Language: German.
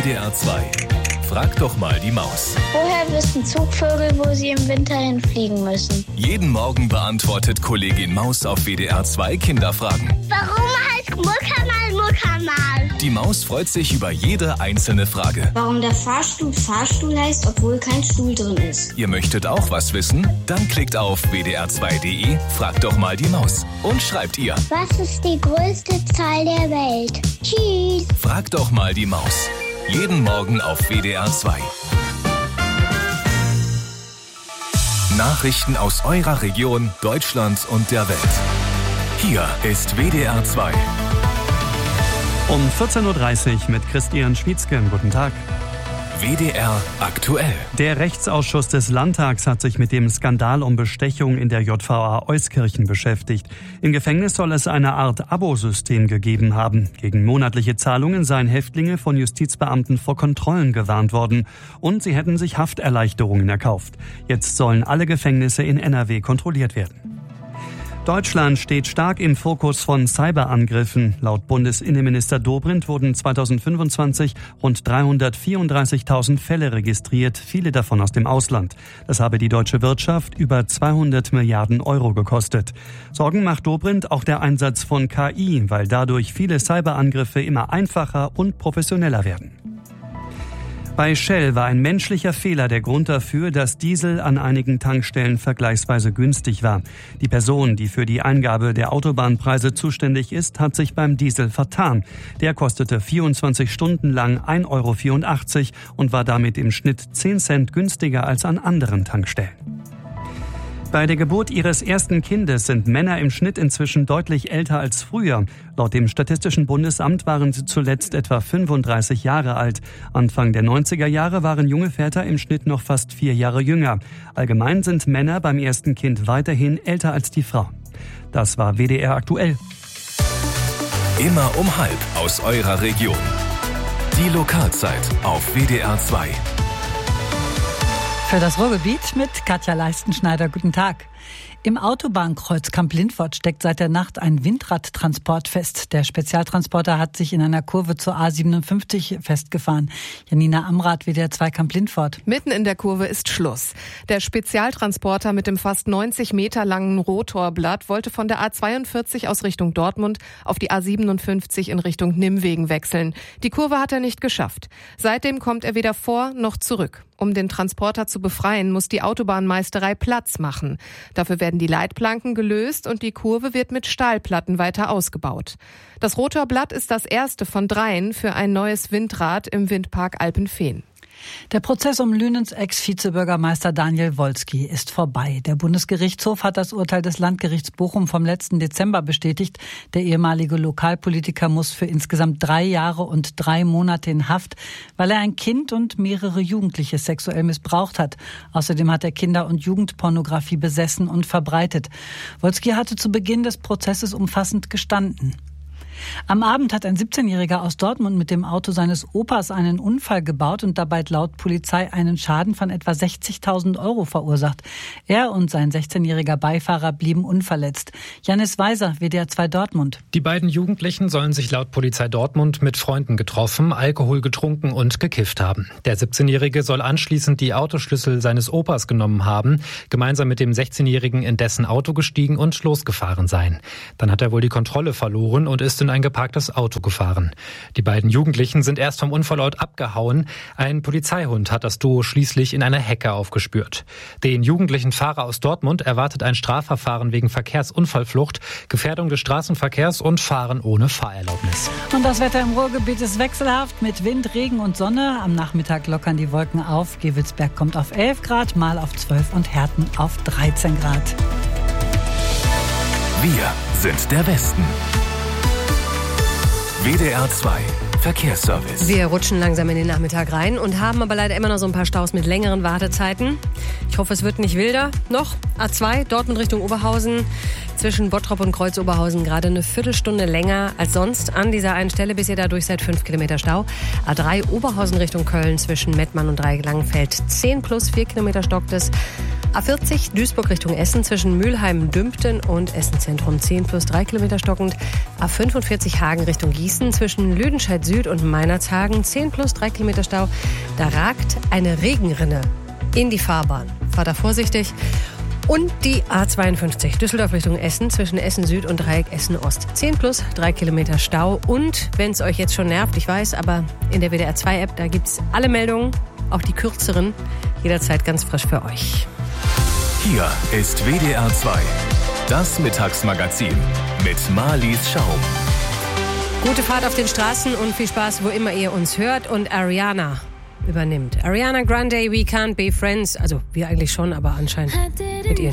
WDR 2. Frag doch mal die Maus. Woher wissen Zugvögel, wo sie im Winter hinfliegen müssen? Jeden Morgen beantwortet Kollegin Maus auf WDR 2 Kinderfragen. Warum heißt Muckermal Muckermal? Die Maus freut sich über jede einzelne Frage. Warum der Fahrstuhl Fahrstuhl heißt, obwohl kein Stuhl drin ist. Ihr möchtet auch was wissen? Dann klickt auf wdr2.de, fragt doch mal die Maus und schreibt ihr. Was ist die größte Zahl der Welt? Tschüss. Fragt doch mal die Maus. Jeden Morgen auf WDR 2. Nachrichten aus eurer Region, Deutschland und der Welt. Hier ist WDR 2. Um 14.30 Uhr mit Christian Schmietzke. Guten Tag. WDR aktuell. Der Rechtsausschuss des Landtags hat sich mit dem Skandal um Bestechung in der JVA Euskirchen beschäftigt. Im Gefängnis soll es eine Art Abosystem gegeben haben. Gegen monatliche Zahlungen seien Häftlinge von Justizbeamten vor Kontrollen gewarnt worden. Und sie hätten sich Hafterleichterungen erkauft. Jetzt sollen alle Gefängnisse in NRW kontrolliert werden. Deutschland steht stark im Fokus von Cyberangriffen. Laut Bundesinnenminister Dobrindt wurden 2025 rund 334.000 Fälle registriert, viele davon aus dem Ausland. Das habe die deutsche Wirtschaft über 200 Milliarden Euro gekostet. Sorgen macht Dobrindt auch der Einsatz von KI, weil dadurch viele Cyberangriffe immer einfacher und professioneller werden. Bei Shell war ein menschlicher Fehler der Grund dafür, dass Diesel an einigen Tankstellen vergleichsweise günstig war. Die Person, die für die Eingabe der Autobahnpreise zuständig ist, hat sich beim Diesel vertan. Der kostete 24 Stunden lang 1,84 € und war damit im Schnitt 10 Cent günstiger als an anderen Tankstellen. Bei der Geburt ihres ersten Kindes sind Männer im Schnitt inzwischen deutlich älter als früher. Laut dem Statistischen Bundesamt waren sie zuletzt etwa 35 Jahre alt. Anfang der 90er Jahre waren junge Väter im Schnitt noch fast 4 Jahre jünger. Allgemein sind Männer beim ersten Kind weiterhin älter als die Frau. Das war WDR aktuell. Immer um 12:30 aus eurer Region. Die Lokalzeit auf WDR 2. Für das Ruhrgebiet mit Katja Leistenschneider. Guten Tag. Im Autobahnkreuz Kamp-Lintfort steckt seit der Nacht ein Windradtransport fest. Der Spezialtransporter hat sich in einer Kurve zur A57 festgefahren. Janina Amrath, WDR 2 Kamp-Lintfort. Mitten in der Kurve ist Schluss. Der Spezialtransporter mit dem fast 90 Meter langen Rotorblatt wollte von der A42 aus Richtung Dortmund auf die A57 in Richtung Nimwegen wechseln. Die Kurve hat er nicht geschafft. Seitdem kommt er weder vor noch zurück. Um den Transporter zu befreien, muss die Autobahnmeisterei Platz machen. Dafür werden die Leitplanken gelöst und die Kurve wird mit Stahlplatten weiter ausgebaut. Das Rotorblatt ist das erste von 3 für ein neues Windrad im Windpark Alpenfehn. Der Prozess um Lünens Ex-Vizebürgermeister Daniel Wolski ist vorbei. Der Bundesgerichtshof hat das Urteil des Landgerichts Bochum vom letzten Dezember bestätigt. Der ehemalige Lokalpolitiker muss für insgesamt 3 Jahre und 3 Monate in Haft, weil er ein Kind und mehrere Jugendliche sexuell missbraucht hat. Außerdem hat er Kinder- und Jugendpornografie besessen und verbreitet. Wolski hatte zu Beginn des Prozesses umfassend gestanden. Am Abend hat ein 17-Jähriger aus Dortmund mit dem Auto seines Opas einen Unfall gebaut und dabei laut Polizei einen Schaden von etwa 60.000 € verursacht. Er und sein 16-jähriger Beifahrer blieben unverletzt. Janis Weiser, WDR 2 Dortmund. Die beiden Jugendlichen sollen sich laut Polizei Dortmund mit Freunden getroffen, Alkohol getrunken und gekifft haben. Der 17-Jährige soll anschließend die Autoschlüssel seines Opas genommen haben, gemeinsam mit dem 16-Jährigen in dessen Auto gestiegen und losgefahren sein. Dann hat er wohl die Kontrolle verloren und ist in ein geparktes Auto gefahren. Die beiden Jugendlichen sind erst vom Unfallort abgehauen. Ein Polizeihund hat das Duo schließlich in einer Hecke aufgespürt. Den jugendlichen Fahrer aus Dortmund erwartet ein Strafverfahren wegen Verkehrsunfallflucht, Gefährdung des Straßenverkehrs und Fahren ohne Fahrerlaubnis. Und das Wetter im Ruhrgebiet ist wechselhaft mit Wind, Regen und Sonne. Am Nachmittag lockern die Wolken auf. Gewelsberg kommt auf 11 Grad, Mal auf 12 und Herten auf 13 Grad. Wir sind der Westen. WDR 2 Verkehrsservice. Wir rutschen langsam in den Nachmittag rein und haben aber leider immer noch so ein paar Staus mit längeren Wartezeiten. Ich hoffe, es wird nicht wilder. Noch A2, Dortmund Richtung Oberhausen. zwischen Bottrop und Kreuz-Oberhausen gerade eine Viertelstunde länger als sonst an dieser einen Stelle, bis ihr da durch seid, 5 Kilometer Stau. A3 Oberhausen Richtung Köln zwischen Mettmann und Dreieck-Langenfeld 10 plus 4 Kilometer stockt es. A40 Duisburg Richtung Essen zwischen Mülheim-Dümpten und Essen-Zentrum 10 plus 3 Kilometer stockend. A45 Hagen Richtung Gießen zwischen Lüdenscheid Süd und Meinerzhagen 10 plus 3 Kilometer Stau. Da ragt eine Regenrinne in die Fahrbahn. Fahrt da vorsichtig. Und die A52 Düsseldorf Richtung Essen zwischen Essen Süd und Dreieck Essen Ost. 10 plus 3 Kilometer Stau. Und wenn es euch jetzt schon nervt, ich weiß, aber in der WDR 2 App, da gibt's alle Meldungen, auch die kürzeren, jederzeit ganz frisch für euch. Hier ist WDR 2, das Mittagsmagazin mit Marlies Schaum. Gute Fahrt auf den Straßen und viel Spaß, wo immer ihr uns hört. Und Ariana übernimmt. Ariana Grande, We Can't Be Friends. Also wir eigentlich schon, aber anscheinend mit ihr